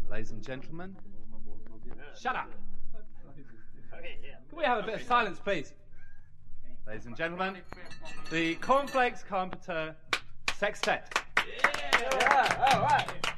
Ladies and gentlemen, shut up. Can we have a bit of silence, please? Ladies and gentlemen, the Cornflakes Carpenter Sextet. Yeah, all right.